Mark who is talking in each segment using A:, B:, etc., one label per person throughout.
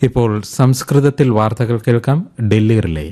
A: ഇപ്പോൾ സംസ്കൃതത്തിൽ വാർത്തകൾ കേൾക്കാം. ഡൽഹി റിലേ.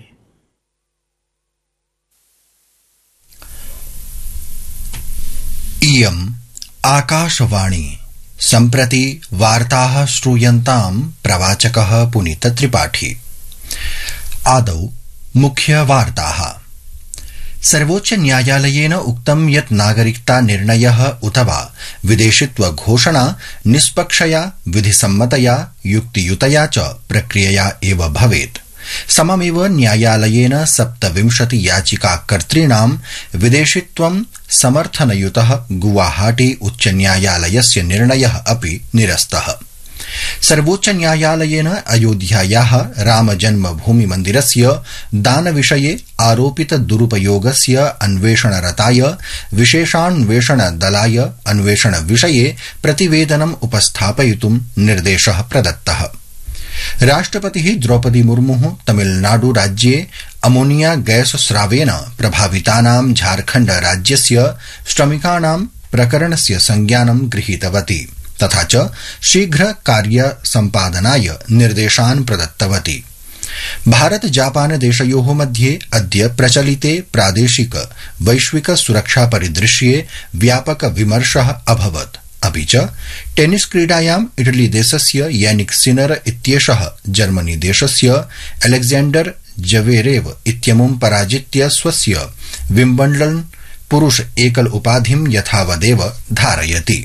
B: इयम् आकाशवाणी. सम्प्रति वार्ताः श्रूयन्ताम् प्रवाचकः पुनीतत्रिपाठी. आदौ मुख्यवार्ताः. सर्वोच्च न्यायालयेन उक्तं यत् नागरिकता निर्णयः अथवा विदेशित्व घोषणा निष्पक्षया, विधिसम्मतया, युक्तियुतया च प्रक्रियया एव भवेत्. सममेव न्यायालयेन 27 याचिकाकर्तॄणां विदेशित्वं समर्थनयुतः गुवाहाटी उच्चन्यायालयस्य निर्णयः अपि निरस्तः. सर्वोच्च न्यायालयेन अयोध्यायाः रामजन्मभूमि मन्दिरस्य दानविषये आरोपित दुरुपयोगस्य अन्वेषणरताय विशेषान्वेषण दलाय अन्वेषणविषये प्रतिवेदनम् उपस्थापयितुं निर्देशः प्रदत्तः. राष्ट्रपतिः द्रौपदी मुर्मुः तमिलनाडु राज्ये अमोनिया गैस स्रावेन प्रभावितानां झारखण्ड राज्यस्य श्रमिकाणां प्रकरणस्य संज्ञानं गृहीतवती तथा च शीघ्र कार्य सम्पादनाय निर्देशान् प्रदत्तवती. भारत जापान देशयोः मध्ये अद्य प्रचलिते प्रादेशिक वैश्विक सुरक्षा परिदृश्ये व्यापक विमर्शः अभवत्. अपि च टेनिस क्रीडायाम् इटली देशस्य यानिक सिनर इत्येषः जर्मनी देशस्य अलेक्जेंडर जवेरेव इत्यमुं पराजित्य स्वस्य विम्बल्डन् पुरुष एकल उपाधिं यथावदेव धारयति.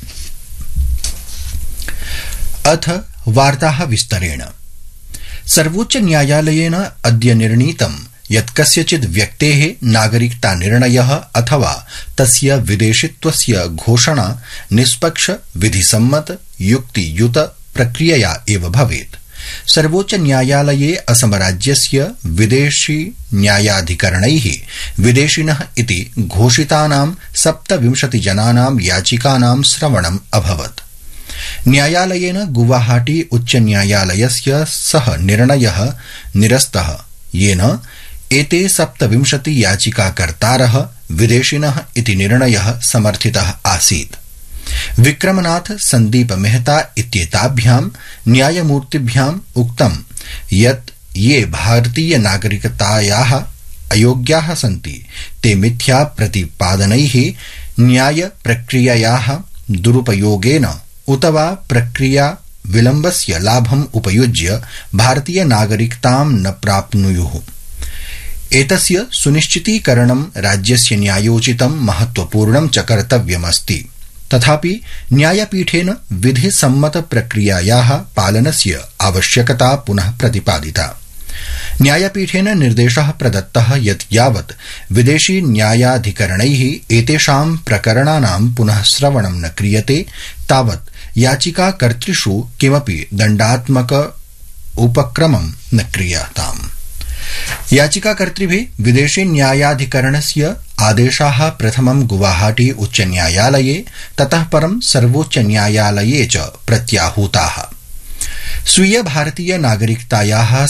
B: अथ वार्ताः विस्तरेण. सर्वोच्च न्यायालयेन अद्य निर्णीतं यत् कस्यचित् व्यक्तेः नागरिकता निर्णयः अथवा तस्य विदेशित्वस्य घोषणा निष्पक्ष, विधिसम्मत, युक्तियुत प्रक्रियया एव भवेत्. सर्वोच्च न्यायालये असमराज्यस्य विदेशी न्यायाधिकरणैः विदेशिनः इति घोषितानां 27 जनानां याचिकानां श्रवणम् अभवत्. न्यायालयेन गुवाहाटी उच्चन्यायालयस्य सः निर्णयः निरस्तः, येन एते 27 याचिकाकर्तारः विदेशिनः इति निर्णयः समर्थितः आसीत्. विक्रमनाथ, संदीप मेहता इत्येताभ्यां न्यायमूर्तिभ्याम् उक्तं यत् ये भारतीय नागरिकतायाः अयोग्याः सन्ति ते मिथ्या प्रतिपादनैः, न्याय प्रक्रियायाः दुरुपयोगेन उत वा प्रक्रिया विलम्बस्य लाभम् उपयुज्य भारतीय नागरिकतां न प्राप्नुयुः. एतस्य सुनिश्चितीकरणं राज्यस्य न्यायोचितं महत्वपूर्णं च कर्तव्यमस्ति. तथापि न्यायपीठेन विधिसम्मत प्रक्रियायाः पालनस्य आवश्यकता पुनः प्रतिपादिता. न्यायपीठेन निर्देशः प्रदत्तः यत् यावत् विदेशी न्यायाधिकरणैः एतेषां प्रकरणानां पुनः श्रवणं न क्रियते तावत् याचिकाकर्तृषु किमपि दण्डात्मक उपक्रमं न क्रियताम्. याचिकाकर्तृभिः विदेशी न्यायाधिकरणस्य आदेशाः प्रथमं गुवाहाटी उच्चन्यायालये, ततः परं सर्वोच्च न्यायालये च प्रत्याहूताः. स्वीय भारतीय नागरिकतायाः